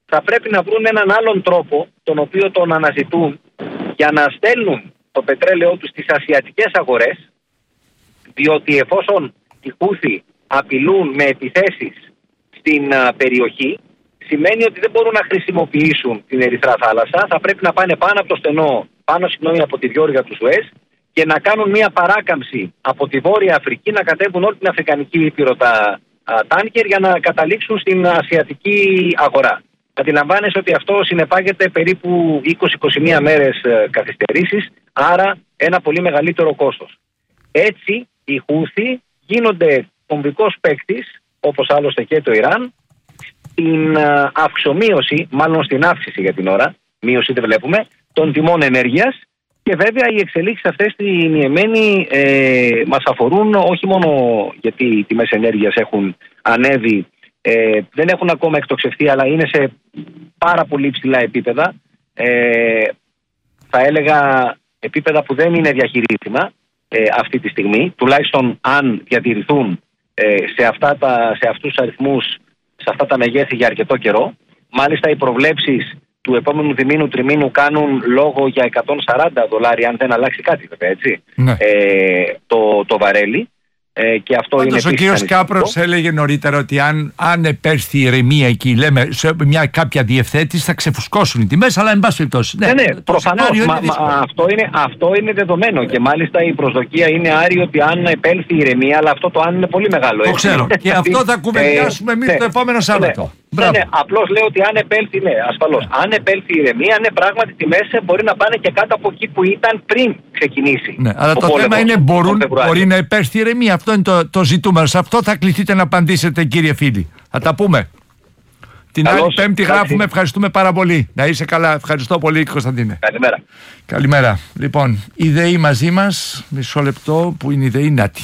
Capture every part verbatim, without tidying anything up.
θα πρέπει να βρουν έναν άλλον τρόπο, τον οποίο τον αναζητούν, για να στέλνουν το πετρέλαιό τους στις ασιατικές αγορές, διότι εφόσον οι Χούθι απειλούν με επιθέσεις στην α, περιοχή, σημαίνει ότι δεν μπορούν να χρησιμοποιήσουν την Ερυθρά θάλασσα, θα πρέπει να πάνε πάνω από το στενό, πάνω συγγνώμη, από τη διόρυγα του Σουέζ και να κάνουν μια παράκαμψη από τη Βόρεια Αφρική, να κατέβουν όλη την Αφρικανική Ήπειρο τα τάνκερ για να καταλήξουν στην ασιατική αγορά. Αντιλαμβάνεσαι ότι αυτό συνεπάγεται περίπου είκοσι με είκοσι μία μέρες καθυστερήσεις, άρα ένα πολύ μεγαλύτερο κόστος. Έτσι οι Χούθι γίνονται κομβικός παίκτης, όπως άλλωστε και το Ιράν, στην αυξομείωση, μάλλον στην αύξηση για την ώρα, μείωση δεν βλέπουμε, των τιμών ενέργειας. Και βέβαια οι εξελίξεις αυτές στην Ιεμένη ε, μας αφορούν όχι μόνο γιατί οι τιμές ενέργειας έχουν ανέβει, ε, δεν έχουν ακόμα εκτοξευθεί, αλλά είναι σε πάρα πολύ ψηλά επίπεδα. Ε, θα έλεγα επίπεδα που δεν είναι διαχειρίσιμα ε, αυτή τη στιγμή, τουλάχιστον αν διατηρηθούν ε, σε, αυτά τα, σε αυτούς τους αριθμούς, σε αυτά τα μεγέθη για αρκετό καιρό. Μάλιστα οι προβλέψεις του επόμενου διμήνου τριμήνου κάνουν λόγο για εκατόν σαράντα δολάρια, αν δεν αλλάξει κάτι βέβαια, έτσι, ναι. ε, το, το βαρέλι. Ε, και αυτό Πάντως είναι ο κύριος Κάπρος έλεγε νωρίτερα ότι αν, αν επέρθει η ηρεμία εκεί, λέμε, σε μια κάποια διευθέτηση θα ξεφουσκώσουν οι τιμές, αλλά εν πάση περιπτώσει. Ναι, ναι, ναι προφανώς. Μα, μα, αυτό, είναι, αυτό είναι δεδομένο και μάλιστα η προσδοκία είναι άρρη ότι αν επέλθει η ηρεμία, αλλά αυτό το αν είναι πολύ μεγάλο. Το ξέρω. Και αυτό θα κουβεντιάσουμε εμείς ναι, το επόμενο Σάββατο. Ναι, ναι, ναι, απλώς λέω ότι αν επέλθει, ναι, ασφαλώς. Ναι. Αν επέλθει η ηρεμία, ναι, πράγματι τιμές μπορεί να πάνε και κάτω από εκεί που ήταν πριν ξεκινήσει. Ναι, αλλά το θέμα είναι μπορούν, μπορεί να επέλθει η ηρεμία. Αυτό είναι το, το ζητούμενο. Σε αυτό θα κληθείτε να απαντήσετε, κύριε φίλοι. Θα τα πούμε. Την Καλώς, άλλη Πέμπτη κάτι. Γράφουμε. Ευχαριστούμε πάρα πολύ. Να είσαι καλά. Ευχαριστώ πολύ, Κωνσταντίνε. Καλημέρα. Καλημέρα. Λοιπόν, η ΔΕΗ μαζί μας. Μισό λεπτό που είναι η ΔΕΗ Νάτη.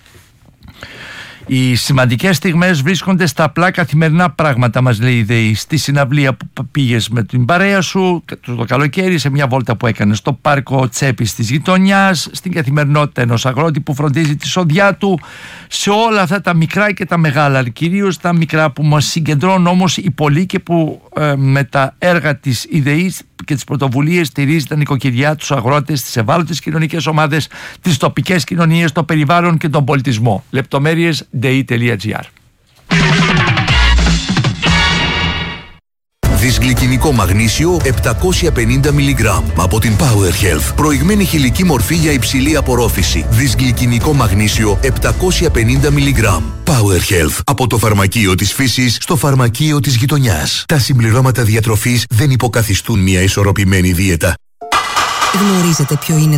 Οι σημαντικές στιγμές βρίσκονται στα απλά καθημερινά πράγματα, μας λέει η ΔΕΗ. Στη συναυλία που πήγες με την παρέα σου το καλοκαίρι, σε μια βόλτα που έκανες στο πάρκο Τσέπης της γειτονιάς, στην καθημερινότητα ενός αγρότη που φροντίζει τη σοδιά του, σε όλα αυτά τα μικρά και τα μεγάλα, κυρίως τα μικρά που μας συγκεντρώνουν όμως οι πολλοί και που ε, με τα έργα της ΔΕΗ και τις πρωτοβουλίες στηρίζει τα νοικοκυριά, τους αγρότες, τις ευάλωτες κοινωνικές ομάδες, τις τοπικές κοινωνίες, το περιβάλλον και τον πολιτισμό. Λεπτομέρειες ντι τελεία τζι άρ. Δυσγλυκινικό μαγνήσιο επτακόσια πενήντα μιλιγκράμμ από την Power Health. Προηγμένη χηλική μορφή για υψηλή απορρόφηση. Δυσγλυκινικό μαγνήσιο επτακόσια πενήντα μιλιγκράμμ. Power Health. Από το φαρμακείο της φύσης στο φαρμακείο της γειτονιάς. Τα συμπληρώματα διατροφής δεν υποκαθιστούν μια ισορροπημένη δίαιτα. Γνωρίζετε ποιο είναι